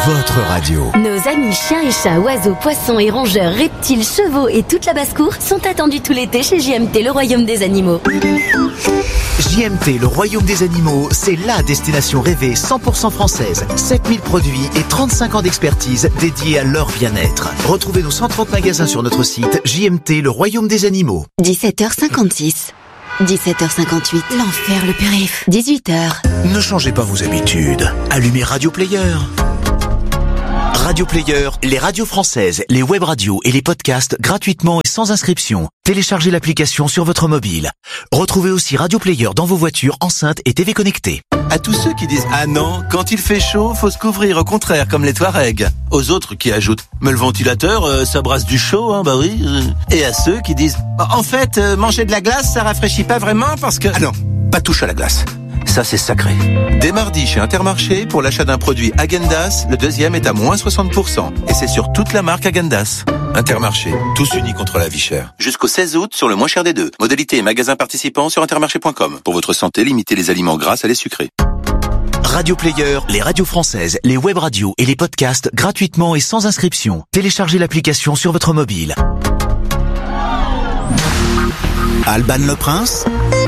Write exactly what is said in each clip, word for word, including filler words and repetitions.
votre radio. Nos amis chiens et chats, oiseaux, poissons et rongeurs, reptiles, chevaux et toute la basse-cour sont attendus tout l'été chez J M T, le royaume des animaux. J M T, le royaume des animaux, c'est la destination rêvée cent pour cent française. sept mille produits et trente-cinq ans d'expertise dédiés à leur bien-être. Retrouvez nos cent trente magasins sur notre site J M T, le royaume des animaux. dix-sept heures cinquante-six. dix-sept heures cinquante-huit. L'enfer, le périph'. dix-huit heures. Ne changez pas vos habitudes. Allumez Radio Player. Radio Player, les radios françaises, les web radios et les podcasts gratuitement et sans inscription. Téléchargez l'application sur votre mobile. Retrouvez aussi Radio Player dans vos voitures, enceintes et T V connectées. À tous ceux qui disent « Ah non, quand il fait chaud, faut se couvrir, au contraire, comme les Touaregs ». Aux autres qui ajoutent « Mais le ventilateur, euh, ça brasse du chaud, hein, bah oui. » Et à ceux qui disent « En fait, euh, manger de la glace, ça rafraîchit pas vraiment parce que… » Ah non, pas touche à la glace. Ça, c'est sacré. Dès mardi, chez Intermarché, pour l'achat d'un produit Häagen-Dazs, le deuxième est à moins soixante pour cent. Et c'est sur toute la marque Häagen-Dazs. Intermarché, tous unis contre la vie chère. Jusqu'au seize août, sur le moins cher des deux. Modalité et magasins participants sur intermarché point com. Pour votre santé, limitez les aliments gras à les sucrés. Radio Player, les radios françaises, les web radios et les podcasts gratuitement et sans inscription. Téléchargez l'application sur votre mobile. Alban Le Prince,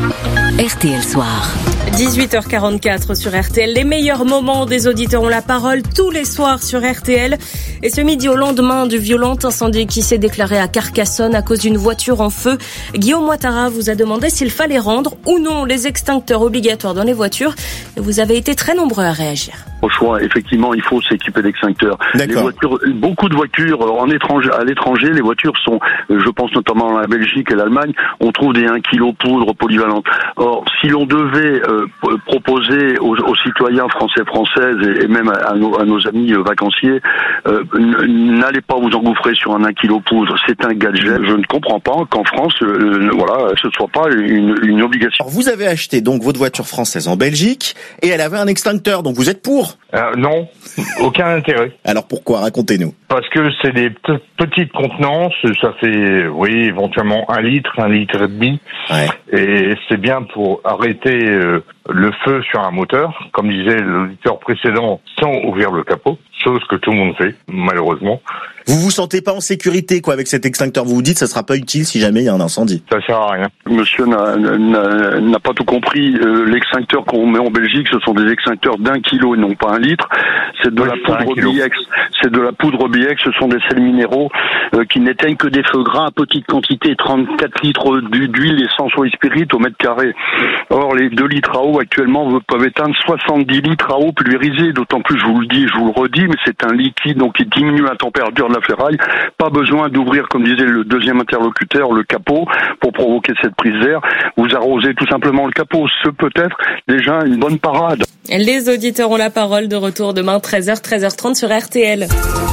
R T L Soir. dix-huit heures quarante-quatre sur R T L. Les meilleurs moments des auditeurs ont la parole tous les soirs sur R T L. Et ce midi, au lendemain du violent incendie qui s'est déclaré à Carcassonne à cause d'une voiture en feu, Guillaume Ouattara vous a demandé s'il fallait rendre ou non les extincteurs obligatoires dans les voitures. Et vous avez été très nombreux à réagir. Au choix, effectivement, il faut s'équiper d'extincteurs. Les voitures, beaucoup de voitures en étranger, à l'étranger, les voitures sont, je pense notamment à la Belgique et l'Allemagne, on trouve des un kilo poudre polyvalente. Or, si l'on devait euh, proposer aux, aux citoyens français, françaises et, et même à, à, nos, à nos amis euh, vacanciers, euh, n'allez pas vous engouffrer sur un un kilo poudre, c'est un gadget. Je ne comprends pas qu'en France, euh, voilà, ce soit pas une, une obligation. Alors, vous avez acheté donc votre voiture française en Belgique et elle avait un extincteur, donc vous êtes pour? Euh, non, aucun intérêt. Alors pourquoi? Racontez-nous. Parce que c'est des p- petites contenances, ça fait, oui, éventuellement un litre, un litre et demi. Ouais. Et c'est bien pour arrêter euh, le feu sur un moteur, comme disait l'auditeur précédent, sans ouvrir le capot, chose que tout le monde fait, malheureusement. Vous vous sentez pas en sécurité, quoi, avec cet extincteur? Vous vous dites, ça sera pas utile si jamais il y a un incendie. Ça sert à rien. Monsieur n'a, n'a, n'a pas tout compris. Euh, l'extincteur qu'on met en Belgique, ce sont des extincteurs d'un kilo et non pas un litre. C'est de oui, la poudre B X. C'est de la poudre B X. Ce sont des sels minéraux euh, qui n'éteignent que des feux gras à petite quantité, trente-quatre litres d'huile et cent soie spirit au mètre carré. Or, les deux litres à eau actuellement peuvent éteindre soixante-dix litres à eau pulvérisée. D'autant plus, je vous le dis, je vous le redis, mais c'est un liquide donc qui diminue la température de la ferraille. Pas besoin d'ouvrir, comme disait le deuxième interlocuteur, le capot pour provoquer cette prise d'air. Vous arrosez tout simplement le capot. Ce peut être déjà une bonne parade. Les auditeurs ont la parole. De retour demain treize heures, treize heures trente sur R T L.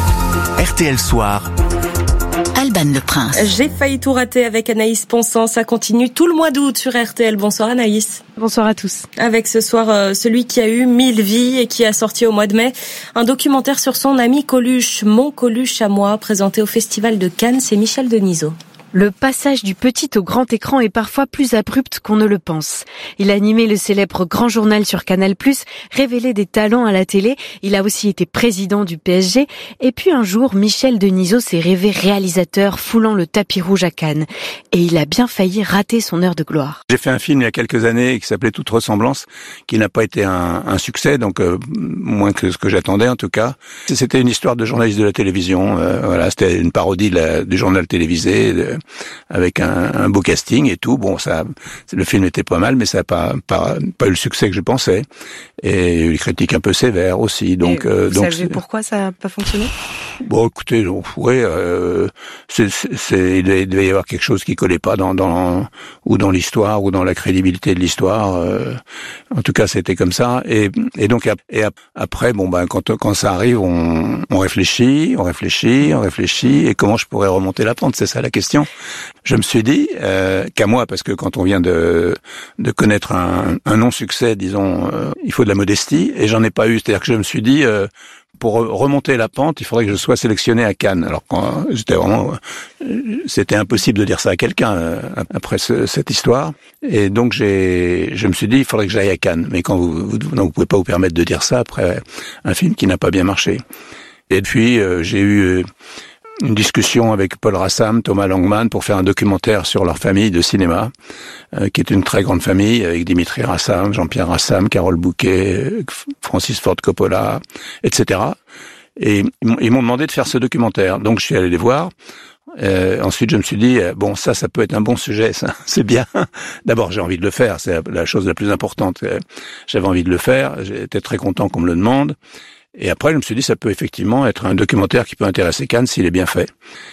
R T L Soir. Alban Le Prince. J'ai failli tout rater avec Anaïs Ponsant. Ça continue tout le mois d'août sur R T L. Bonsoir Anaïs. Bonsoir à tous. Avec ce soir, euh, celui qui a eu mille vies et qui a sorti au mois de mai un documentaire sur son ami Coluche, Mon Coluche à moi, présenté au Festival de Cannes, c'est Michel Denisot. Le passage du petit au grand écran est parfois plus abrupt qu'on ne le pense. Il a animé le célèbre Grand Journal sur Canal plus, révélé des talents à la télé. Il a aussi été président du P S G. Et puis un jour, Michel Denisot s'est rêvé réalisateur foulant le tapis rouge à Cannes. Et il a bien failli rater son heure de gloire. J'ai fait un film il y a quelques années qui s'appelait Toute ressemblance, qui n'a pas été un, un succès, donc euh, moins que ce que j'attendais en tout cas. C'était une histoire de journaliste de la télévision. Euh, voilà, c'était une parodie de la, du journal télévisé. De, avec un, un beau casting et tout. Bon, ça, le film était pas mal, mais ça n'a pas, pas, pas eu le succès que je pensais. Et une critique un peu sévère aussi. Donc, et euh, vous donc, savez pourquoi ça n'a pas fonctionné? Bon, écoutez, ouais, euh, c'est, c'est, c'est, il devait y avoir quelque chose qui collait pas dans, dans ou dans l'histoire ou dans la crédibilité de l'histoire. Euh, en tout cas, c'était comme ça. Et, et donc, et après, bon, ben, quand quand ça arrive, on, on réfléchit, on réfléchit, on réfléchit. Et comment je pourrais remonter la pente? C'est ça la question. Je me suis dit euh, qu'à moi, parce que quand on vient de de connaître un, un non-succès, disons, euh, il faut de la modestie, et j'en ai pas eu. C'est-à-dire que je me suis dit. Euh, pour remonter la pente, il faudrait que je sois sélectionné à Cannes. Alors quand j'étais vraiment, c'était impossible de dire ça à quelqu'un euh, après ce, cette histoire. Et donc j'ai, je me suis dit, il faudrait que j'aille à Cannes. Mais quand vous, vous, non, vous pouvez pas vous permettre de dire ça après un film qui n'a pas bien marché. Et puis euh, j'ai eu une discussion avec Paul Rassam, Thomas Langman, pour faire un documentaire sur leur famille de cinéma, euh, qui est une très grande famille, avec Dimitri Rassam, Jean-Pierre Rassam, Carole Bouquet, Francis Ford Coppola, et cetera. Et ils m'ont demandé de faire ce documentaire. Donc je suis allé les voir. Euh, ensuite, je me suis dit, bon, ça, ça peut être un bon sujet, ça, c'est bien. D'abord, j'ai envie de le faire, c'est la chose la plus importante. J'avais envie de le faire, j'étais très content qu'on me le demande. Et après, je me suis dit, ça peut effectivement être un documentaire qui peut intéresser Cannes s'il est bien fait.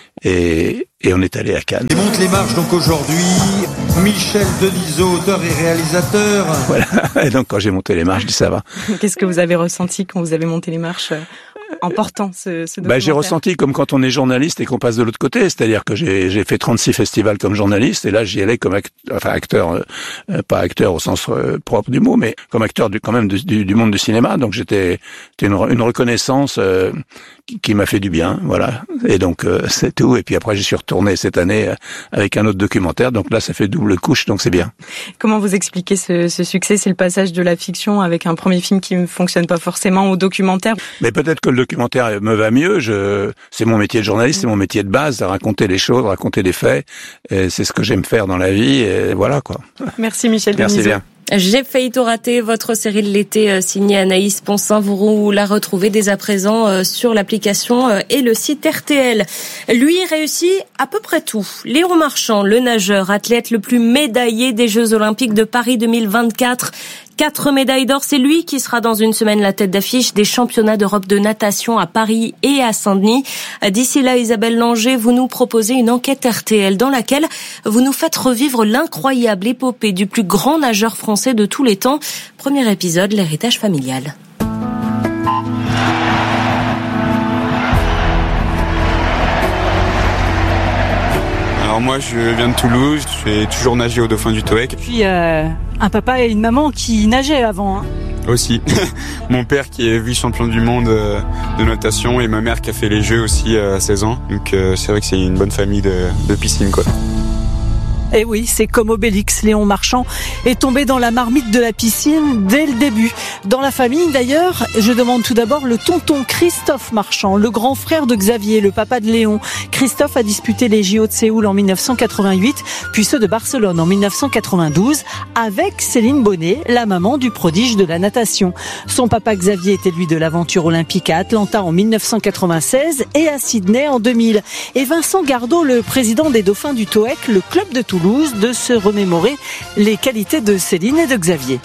Et, et on est allé à Cannes. Et monte les marches donc aujourd'hui, Michel Denisot, auteur et réalisateur. Voilà, et donc quand j'ai monté les marches, je dis ça va. Qu'est-ce que vous avez ressenti quand vous avez monté les marches en portant ce, ce documentaire? Bah, j'ai ressenti comme quand on est journaliste et qu'on passe de l'autre côté, c'est-à-dire que j'ai, j'ai fait trente-six festivals comme journaliste, et là j'y allais comme acteur, enfin acteur, euh, pas acteur au sens euh, propre du mot, mais comme acteur du, quand même du, du, du monde du cinéma, donc j'étais, c'était une, une reconnaissance euh, qui, qui m'a fait du bien, voilà, et donc euh, c'est tout, et puis après j'y suis retourné cette année euh, avec un autre documentaire, donc là ça fait double couche, donc c'est bien. Comment vous expliquez ce, ce succès? C'est le passage de la fiction avec un premier film qui ne fonctionne pas forcément au documentaire? Mais peut-être que le documentaire me va mieux. Je, c'est mon métier de journaliste, c'est mon métier de base, de raconter les choses, raconter des faits. Et c'est ce que j'aime faire dans la vie. Et voilà quoi. Merci Michel Denisot. Merci bien. J'ai failli tout rater, votre série de l'été signée Anaïs Ponsin, vous la retrouvez dès à présent sur l'application et le site R T L. Lui réussit à peu près tout. Léon Marchand, le nageur, athlète le plus médaillé des Jeux Olympiques de Paris deux mille vingt-quatre. Quatre médailles d'or, c'est lui qui sera dans une semaine la tête d'affiche des championnats d'Europe de natation à Paris et à Saint-Denis. D'ici là, Isabelle Langer, vous nous proposez une enquête R T L dans laquelle vous nous faites revivre l'incroyable épopée du plus grand nageur français de tous les temps. Premier épisode, l'héritage familial. Alors moi, je viens de Toulouse, j'ai toujours nagé au Dauphin du Toec. Et puis euh, un papa et une maman qui nageaient avant. Hein. Aussi. Mon père qui est vice-champion du monde de natation et ma mère qui a fait les Jeux aussi à seize ans. Donc euh, c'est vrai que c'est une bonne famille de, de piscine, quoi. Et oui, c'est comme Obélix, Léon Marchand est tombé dans la marmite de la piscine dès le début. Dans la famille d'ailleurs, je demande tout d'abord le tonton Christophe Marchand, le grand frère de Xavier, le papa de Léon. Christophe a disputé les J O de Séoul en dix-neuf cent quatre-vingt-huit, puis ceux de Barcelone en dix-neuf cent quatre-vingt-douze, avec Céline Bonnet, la maman du prodige de la natation. Son papa Xavier était lui de l'aventure olympique à Atlanta en dix-neuf cent quatre-vingt-seize et à Sydney en deux mille. Et Vincent Gardot, le président des Dauphins du Toec, le club de Toulouse, de se remémorer les qualités de Céline et de Xavier.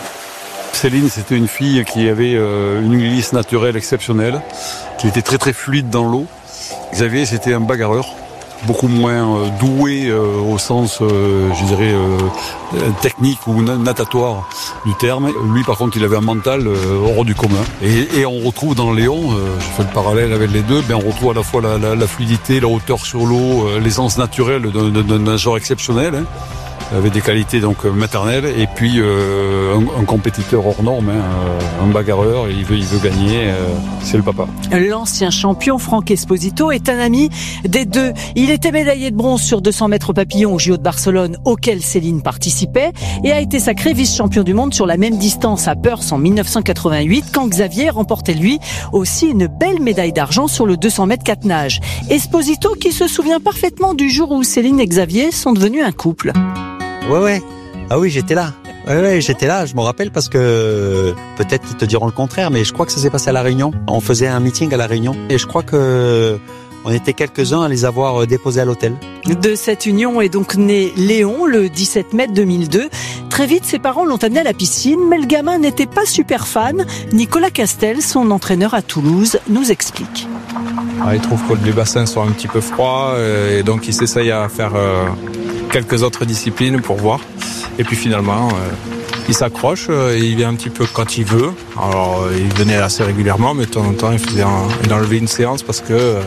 Céline, c'était une fille qui avait une glisse naturelle exceptionnelle, qui était très très fluide dans l'eau. Xavier, c'était un bagarreur, beaucoup moins doué au sens, je dirais, technique ou natatoire du terme. Lui, par contre, il avait un mental hors du commun. Et, et on retrouve dans Léon, je fais le parallèle avec les deux, ben on retrouve à la fois la, la, la fluidité, la hauteur sur l'eau, l'essence naturelle d'un, d'un nageur exceptionnel. Hein. Il avait des qualités donc maternelles et puis euh, un, un compétiteur hors norme, hein, un bagarreur, et il veut, il veut gagner, euh, c'est le papa. L'ancien champion Franck Esposito est un ami des deux. Il était médaillé de bronze sur deux cents mètres papillon au J O de Barcelone auquel Céline participait et a été sacré vice-champion du monde sur la même distance à Perth en dix-neuf cent quatre-vingt-huit quand Xavier remportait lui aussi une belle médaille d'argent sur le deux cents mètres quatre nages. Esposito qui se souvient parfaitement du jour où Céline et Xavier sont devenus un couple. Ouais, ouais. Ah oui, j'étais là. Ouais, ouais, j'étais là. Je me rappelle parce que peut-être qu'ils te diront le contraire, mais je crois que ça s'est passé à La Réunion. On faisait un meeting à La Réunion et je crois que on était quelques-uns à les avoir déposés à l'hôtel. De cette union est donc né Léon le dix-sept mai deux mille deux. Très vite, ses parents l'ont amené à la piscine, mais le gamin n'était pas super fan. Nicolas Castel, son entraîneur à Toulouse, nous explique. Ah, il trouve que les bassins sont un petit peu froids et donc il s'essaye à faire euh, quelques autres disciplines pour voir. Et puis finalement, euh, il s'accroche, euh, il vient un petit peu quand il veut. Alors il venait assez régulièrement, mais de temps en temps il faisait un, il enlevait une séance parce que euh,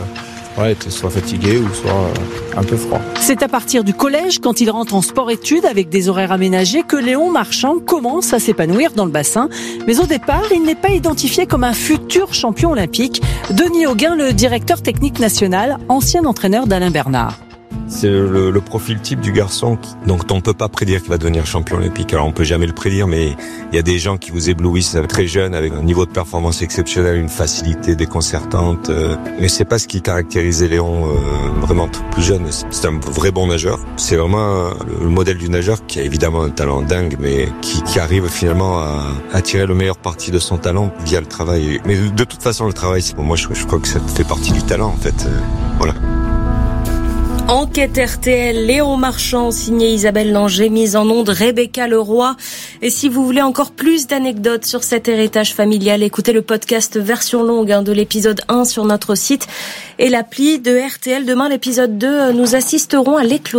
ouais, être soit fatigué ou soit euh, un peu froid. C'est à partir du collège, quand il rentre en sport-études avec des horaires aménagés, que Léon Marchand commence à s'épanouir dans le bassin. Mais au départ, il n'est pas identifié comme un futur champion olympique. Denis Auguin, le directeur technique national, ancien entraîneur d'Alain Bernard. C'est le, le profil type du garçon qui, donc on peut pas prédire qu'il va devenir champion olympique. Alors on peut jamais le prédire, mais il y a des gens qui vous éblouissent très jeunes avec un niveau de performance exceptionnel, une facilité déconcertante. Euh, mais c'est pas ce qui caractérisait Léon euh, vraiment plus jeune. C'est un vrai bon nageur. C'est vraiment le modèle du nageur qui a évidemment un talent dingue, mais qui, qui arrive finalement à, à tirer le meilleur parti de son talent via le travail. Mais de toute façon, le travail, c'est pour moi, je, je crois que ça fait partie du talent en fait. Euh, voilà. Enquête R T L, Léon Marchand, signé Isabelle Langer, mise en onde Rebecca Leroy. Et si vous voulez encore plus d'anecdotes sur cet héritage familial, écoutez le podcast version longue hein, de l'épisode un sur notre site et l'appli de R T L. Demain, l'épisode deux, nous assisterons à l'éclosion